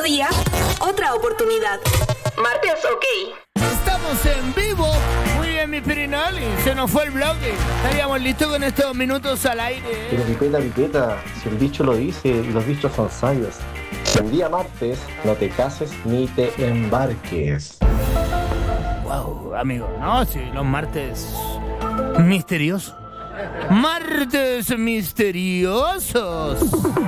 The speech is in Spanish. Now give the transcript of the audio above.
día, otra oportunidad. Martes, ok. Estamos en vivo. Muy bien, mi Pirinoli. Se nos fue el bloque. Estaríamos listos con estos minutos al aire. Pero pipeta, si el dicho lo dice y los dichos son sabios. El día martes no te cases ni te embarques. Wow, amigo, ¿no? Sí, los martes misteriosos. Martes misteriosos.